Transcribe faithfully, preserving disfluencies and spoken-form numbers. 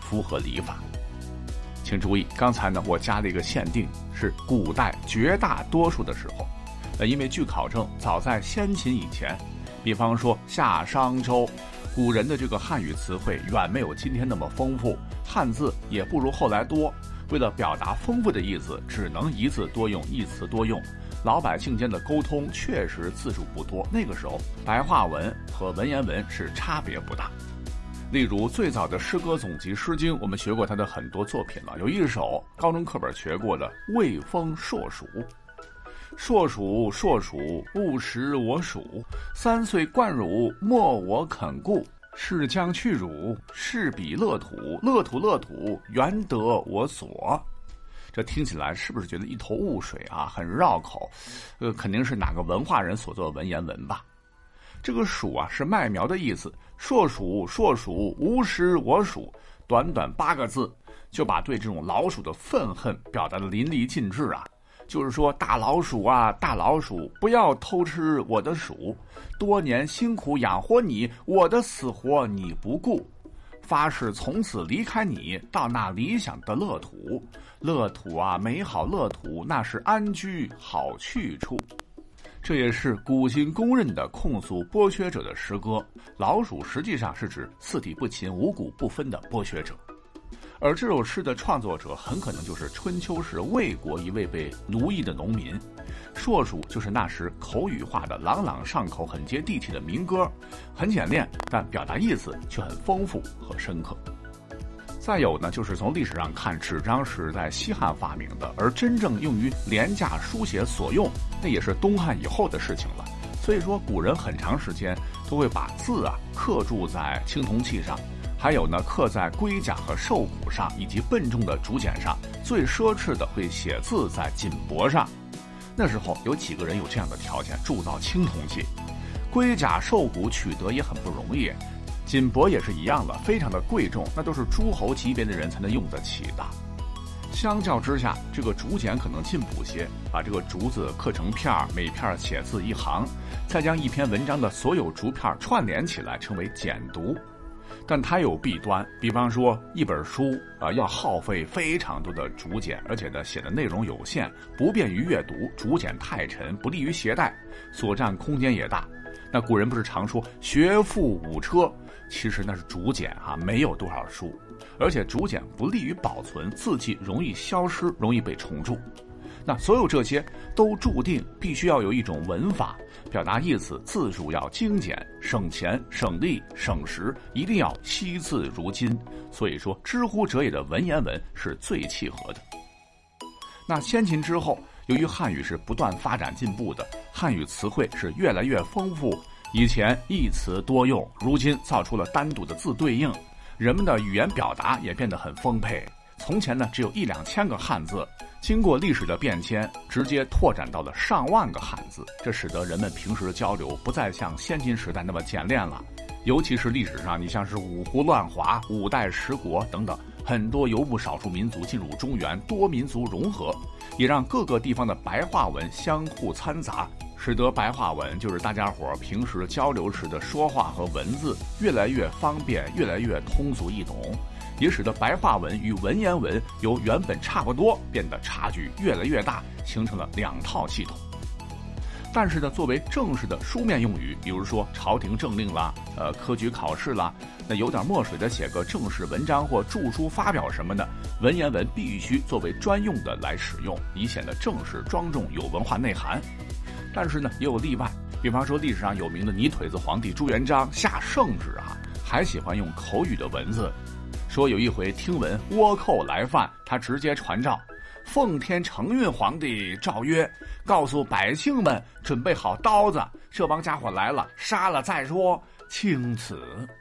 符合礼法。请注意，刚才呢我加了一个限定，是古代绝大多数的时候。呃，因为据考证，早在先秦以前，比方说夏商周，古人的这个汉语词汇远没有今天那么丰富，汉字也不如后来多。为了表达丰富的意思，只能一字多用，一词多用。老百姓间的沟通确实字数不多，那个时候白话文和文言文是差别不大。例如最早的诗歌总集《诗经》，我们学过它的很多作品了，有一首高中课本学过的《卫风硕鼠》。硕鼠硕鼠，勿食我黍。三岁贯汝，莫我肯顾。是将去汝，是彼乐土。乐土乐土，原得我所。这听起来是不是觉得一头雾水啊？很绕口，呃，肯定是哪个文化人所作的文言文吧？这个黍啊是麦苗的意思，硕鼠硕鼠，无食我黍。短短八个字，就把对这种老鼠的愤恨表达得淋漓尽致啊！就是说，大老鼠啊，大老鼠，不要偷吃我的黍，多年辛苦养活你，我的死活你不顾，发誓从此离开你，到那理想的乐土。乐土啊，美好乐土，那是安居好去处。这也是古今公认的控诉剥削者的诗歌。老鼠实际上是指四体不勤、五谷不分的剥削者。而这首诗的创作者很可能就是春秋时魏国一位被奴役的农民。硕鼠就是那时口语化的朗朗上口、很接地气的民歌，很简练，但表达意思却很丰富和深刻。再有呢，就是从历史上看，纸张是在西汉发明的，而真正用于廉价书写所用，那也是东汉以后的事情了。所以说，古人很长时间都会把字啊刻注在青铜器上。还有呢，刻在龟甲和兽骨上，以及笨重的竹简上。最奢侈的会写字在锦帛上。那时候有几个人有这样的条件铸造青铜器？龟甲兽骨取得也很不容易，锦帛也是一样的，非常的贵重，那都是诸侯级别的人才能用得起的。相较之下，这个竹简可能进补些，把这个竹子刻成片儿，每片写字一行，再将一篇文章的所有竹片串联起来，称为简读。但它有弊端，比方说一本书啊、呃，要耗费非常多的竹简，而且呢写的内容有限，不便于阅读，竹简太沉，不利于携带，所占空间也大。那古人不是常说学富五车，其实那是竹简啊，没有多少书，而且竹简不利于保存，字迹容易消失，容易被重铸。那所有这些都注定必须要有一种文法，表达意思字数要精简，省钱省力省时，一定要惜字如金。所以说知乎者也的文言文是最契合的。那先秦之后，由于汉语是不断发展进步的，汉语词汇是越来越丰富，以前一词多用，如今造出了单独的字对应，人们的语言表达也变得很丰沛。从前呢只有一两千个汉字，经过历史的变迁，直接拓展到了上万个汉字，这使得人们平时的交流不再像先秦时代那么简练了。尤其是历史上，你像是五胡乱华、五代十国等等，很多游牧少数民族进入中原，多民族融合，也让各个地方的白话文相互掺杂，使得白话文就是大家伙平时交流时的说话和文字越来越方便，越来越通俗易懂，也使得白话文与文言文由原本差不多变得差距越来越大，形成了两套系统。但是呢，作为正式的书面用语，比如说朝廷政令啦，呃，科举考试啦，那有点墨水的写个正式文章或著书发表什么的，文言文必须作为专用的来使用，以显得正式庄重有文化内涵。但是呢，也有例外，比方说历史上有名的泥腿子皇帝朱元璋下圣旨啊，还喜欢用口语的文字。说有一回听闻倭寇来犯，他直接传诏，奉天承运皇帝诏曰，告诉百姓们准备好刀子，这帮家伙来了，杀了再说，钦此。